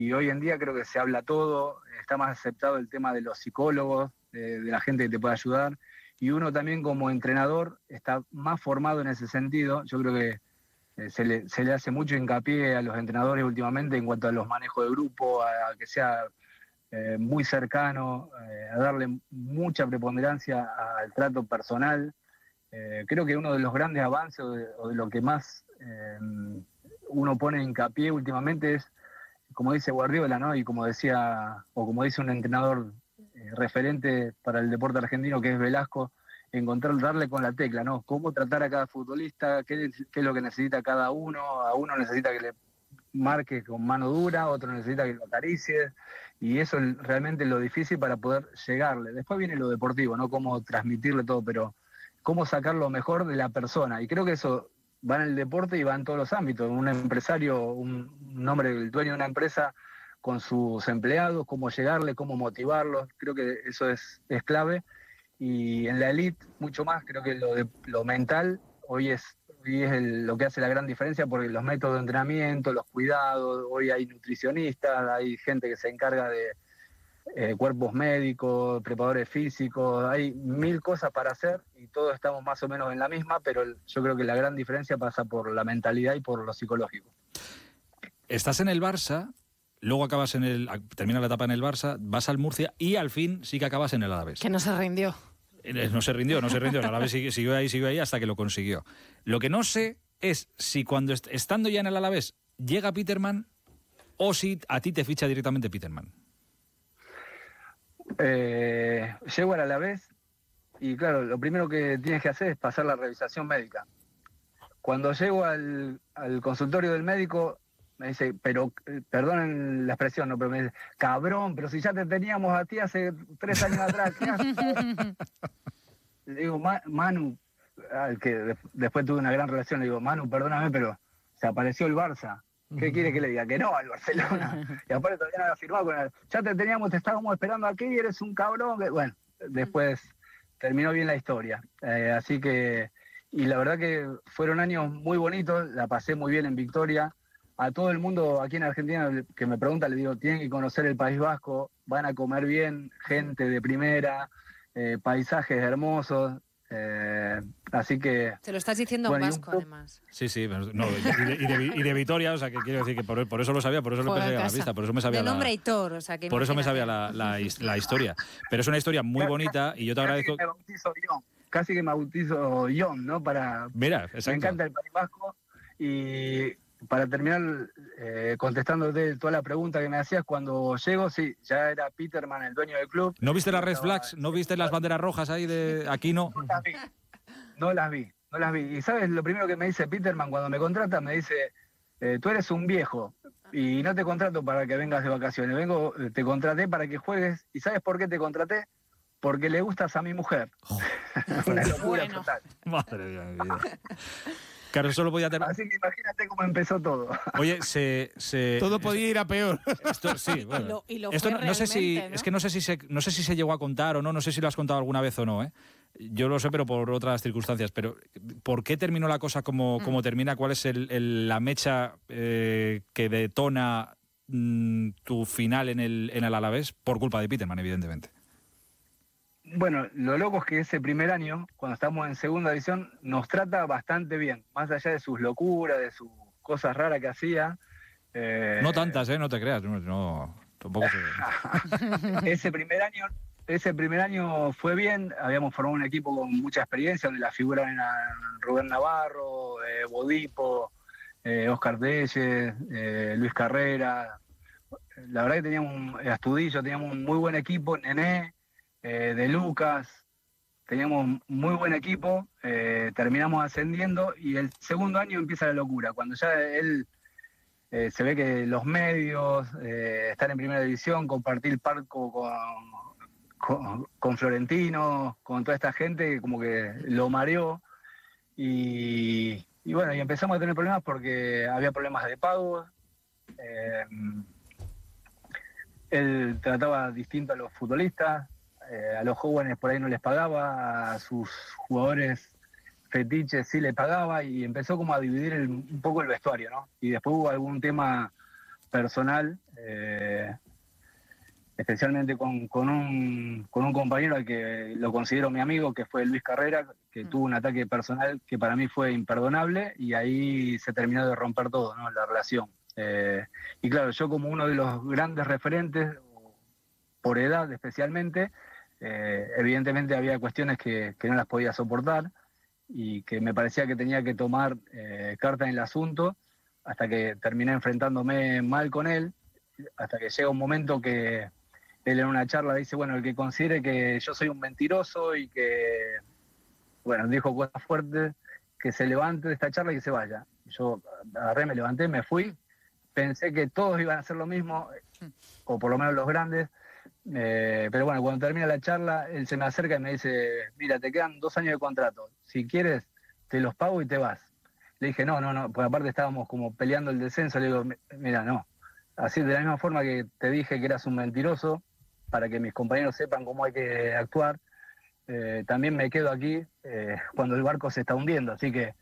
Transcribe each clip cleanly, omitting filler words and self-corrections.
y hoy en día creo que se habla todo, está más aceptado el tema de los psicólogos, de la gente que te puede ayudar, y uno también como entrenador está más formado en ese sentido. Yo creo que se le hace mucho hincapié a los entrenadores últimamente en cuanto a los manejos de grupo, a que sea muy cercano, a darle mucha preponderancia al trato personal. Creo que uno de los grandes avances o de lo que más uno pone hincapié últimamente es, como dice Guardiola, ¿no? Y como decía, o como dice un entrenador referente para el deporte argentino, que es Velasco, darle con la tecla, ¿no? Cómo tratar a cada futbolista, qué es lo que necesita cada uno. A uno necesita que le marque con mano dura, otro necesita que lo acaricie, y eso es realmente lo difícil para poder llegarle. Después viene lo deportivo, ¿no? Cómo transmitirle todo, pero cómo sacar lo mejor de la persona. Y creo que eso va en el deporte y va en todos los ámbitos. Un empresario, un hombre, el dueño de una empresa con sus empleados, cómo llegarle, cómo motivarlos. Creo que eso es clave. Y en la elite, mucho más, creo que lo mental hoy es lo que hace la gran diferencia, porque los métodos de entrenamiento, los cuidados, hoy hay nutricionistas, hay gente que se encarga de cuerpos médicos, preparadores físicos, hay 1000 cosas para hacer y todos estamos más o menos en la misma, pero yo creo que la gran diferencia pasa por la mentalidad y por lo psicológico. Estás en el Barça, luego termina la etapa en el Barça, vas al Murcia y al fin sí que acabas en el Alavés. Que no se rindió. No se rindió, el Alavés siguió ahí hasta que lo consiguió. Lo que no sé es si cuando estando ya en el Alavés llega Peterman o si a ti te ficha directamente Peterman. Llego al Alavés y claro, lo primero que tienes que hacer es pasar la revisación médica. Cuando llego al consultorio del médico, me dice, pero, perdonen la expresión, no, pero me dice, cabrón, pero si ya te teníamos a ti hace 3 años atrás, ¿qué haces? Le digo, Manu, al que después tuve una gran relación, le digo, Manu, perdóname, pero se apareció el Barça. ¿Qué quiere que le diga? Que no al Barcelona. Y aparte todavía no había firmado con él. Ya te estábamos esperando aquí, eres un cabrón. Bueno, después terminó bien la historia. Así que, y la verdad que fueron años muy bonitos, la pasé muy bien en Victoria. A todo el mundo aquí en Argentina que me pregunta, le digo, tienen que conocer el País Vasco, van a comer bien, gente de primera, paisajes hermosos. Así que... Te lo estás diciendo en vasco, además. Sí, no, y de Vitoria, o sea, que quiero decir que por eso lo sabía, por eso lo pensé a la vista, por eso me sabía de nombre Hitor, o sea, que por eso me sabía la historia. Pero es una historia muy bonita y yo te agradezco... Casi que me bautizo Ion, ¿no? Mira, exacto. Me encanta el País Vasco y... Para terminar contestándote toda la pregunta que me hacías, cuando llego, sí, ya era Peterman el dueño del club. ¿No viste las red flags? ¿No viste las banderas rojas ahí de aquí no? No las vi. Y ¿sabes lo primero que me dice Peterman cuando me contrata? Me dice, tú eres un viejo y no te contrato para que vengas de vacaciones. Te contraté para que juegues. ¿Y sabes por qué te contraté? Porque le gustas a mi mujer. Una locura total. Madre mía, mi vida. Claro, eso lo podía tener. Así que imagínate cómo empezó todo. Oye, todo podía ir a peor. Esto, sí, bueno. Y lo esto fue no sé si, ¿no? es que no sé si se llegó a contar o no, no sé si lo has contado alguna vez o no, ¿eh? Yo lo sé, pero por otras circunstancias. Pero ¿por qué terminó la cosa como termina? ¿Cuál es la mecha que detona tu final en el Alavés? Por culpa de Peterman, evidentemente. Bueno, lo loco es que ese primer año, cuando estamos en segunda división, nos trata bastante bien, más allá de sus locuras, de sus cosas raras que hacía. No tantas, no te creas, no tampoco Ese primer año fue bien, habíamos formado un equipo con mucha experiencia, donde las figuras eran Rubén Navarro, Bodipo, Oscar Telles, Luis Carrera. La verdad que teníamos Astudillo, teníamos un muy buen equipo, Nené, de Lucas, teníamos muy buen equipo, terminamos ascendiendo y el segundo año empieza la locura, cuando ya él se ve que los medios, estar en primera división, compartir palco con Florentino, con toda esta gente, como que lo mareó y bueno, y empezamos a tener problemas porque había problemas de pago. Él trataba distinto a los futbolistas, a los jóvenes por ahí no les pagaba, a sus jugadores fetiches sí les pagaba y empezó como a dividir un poco el vestuario, ¿no? Y después hubo algún tema personal, especialmente con un compañero al que lo considero mi amigo, que fue Luis Carrera, que tuvo un ataque personal que para mí fue imperdonable, y ahí se terminó de romper todo, ¿no? La relación. Y claro, yo como uno de los grandes referentes, por edad especialmente, evidentemente había cuestiones que no las podía soportar y que me parecía que tenía que tomar carta en el asunto, hasta que terminé enfrentándome mal con él, hasta que llega un momento que él en una charla dice, bueno, el que considere que yo soy un mentiroso y que, bueno, dijo cosas fuertes, que se levante de esta charla y que se vaya. Yo agarré, me levanté, me fui, pensé que todos iban a hacer lo mismo, o por lo menos los grandes, pero bueno, cuando termina la charla, él se me acerca y me dice, mira, te quedan 2 años de contrato, si quieres te los pago y te vas. Le dije, no, porque aparte estábamos como peleando el descenso, le digo, mira, no, así de la misma forma que te dije que eras un mentiroso, para que mis compañeros sepan cómo hay que actuar, también me quedo aquí cuando el barco se está hundiendo, así que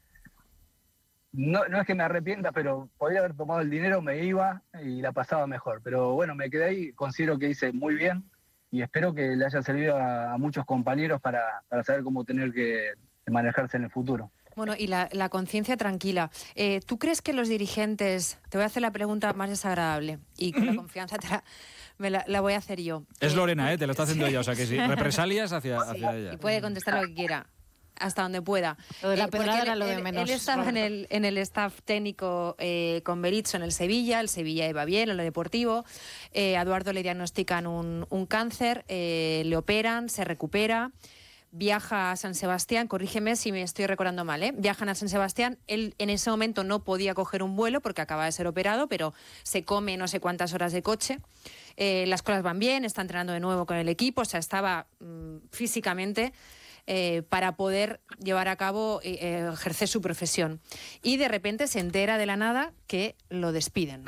no es que me arrepienta, pero podría haber tomado el dinero, me iba y la pasaba mejor. Pero bueno, me quedé ahí, considero que hice muy bien y espero que le haya servido a muchos compañeros para saber cómo tener que manejarse en el futuro. Bueno, y la conciencia tranquila. ¿Tú crees que los dirigentes, te voy a hacer la pregunta más desagradable y con la confianza la voy a hacer yo? Es Lorena, te lo está haciendo ella, o sea que sí, represalias hacia ella. Y puede contestar lo que quiera, hasta donde pueda. Lo de la pedrada era lo de menos. Él estaba en el staff técnico con Berizzo en el Sevilla iba bien en lo deportivo. A Eduardo le diagnostican un cáncer, le operan, se recupera. Viaja a San Sebastián, corrígeme si me estoy recordando mal, viajan a San Sebastián, él en ese momento no podía coger un vuelo porque acaba de ser operado, pero se come no sé cuántas horas de coche, las cosas van bien, está entrenando de nuevo con el equipo, o sea, estaba físicamente para poder llevar a cabo, ejercer su profesión. Y de repente se entera de la nada que lo despiden.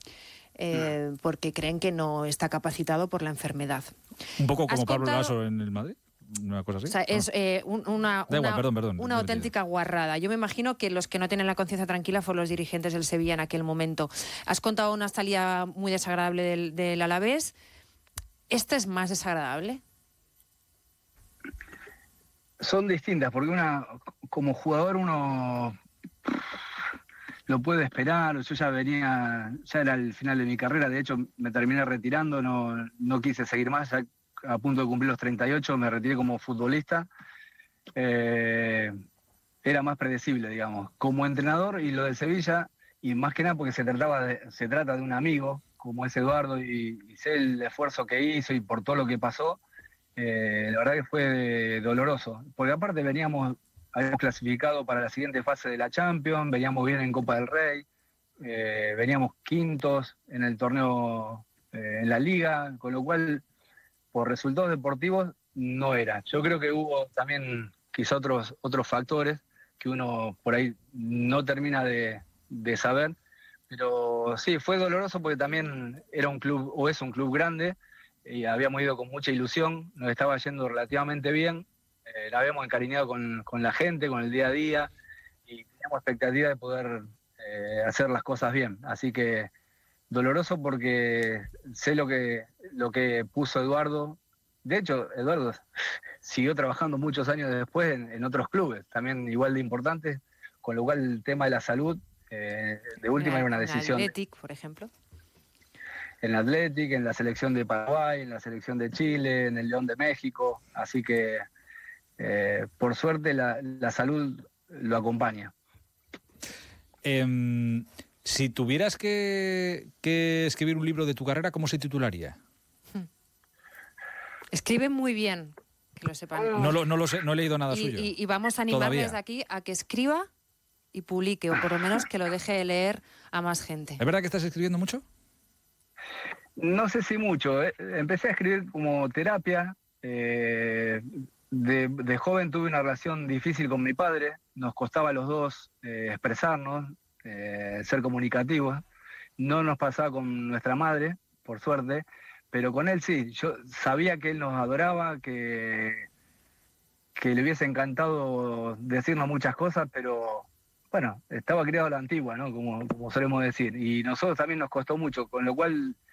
Porque creen que no está capacitado por la enfermedad. Un poco como Pablo Laso en el Madrid. Una cosa así. O sea, es una auténtica guarrada. Yo me imagino que los que no tienen la conciencia tranquila fueron los dirigentes del Sevilla en aquel momento. Has contado una salida muy desagradable del Alavés. ¿Esta es más desagradable? Son distintas, porque como jugador uno lo puede esperar. Yo ya era el final de mi carrera, de hecho me terminé retirando, no quise seguir más, ya a punto de cumplir los 38, me retiré como futbolista. Era más predecible, digamos. Como entrenador, y lo de Sevilla, y más que nada porque se trata de un amigo, como es Eduardo, y sé el esfuerzo que hizo y por todo lo que pasó, la verdad que fue doloroso. Porque aparte habíamos clasificado para la siguiente fase de la Champions, veníamos bien en Copa del Rey, veníamos quintos en el torneo, en la Liga, con lo cual por resultados deportivos no era. Yo creo que hubo también quizá otros factores que uno por ahí no termina de saber, pero sí, fue doloroso porque también era un club, o es un club grande, y habíamos ido con mucha ilusión, nos estaba yendo relativamente bien, la habíamos encariñado con la gente, con el día a día, y teníamos expectativa de poder hacer las cosas bien. Así que doloroso porque sé lo que puso Eduardo. De hecho, Eduardo siguió trabajando muchos años después en otros clubes, también igual de importantes, con lo cual el tema de la salud, de última era una decisión. En Athletic, por ejemplo. En Athletic, en la selección de Paraguay, en la selección de Chile, en el León de México, así que por suerte la salud lo acompaña. Si tuvieras que escribir un libro de tu carrera, ¿cómo se titularía? Escribe muy bien, que lo sepan. No lo sé, no he leído nada suyo. Y vamos a animarle desde aquí a que escriba y publique, o por lo menos que lo deje de leer a más gente. ¿Es verdad que estás escribiendo mucho? No sé si mucho. Empecé a escribir como terapia. De joven tuve una relación difícil con mi padre. Nos costaba a los dos expresarnos, ser comunicativos. No nos pasaba con nuestra madre, por suerte, pero con él sí. Yo sabía que él nos adoraba, que le hubiese encantado decirnos muchas cosas, pero bueno, estaba criado a la antigua, ¿no? Como solemos decir. Y nosotros también nos costó mucho, con lo cual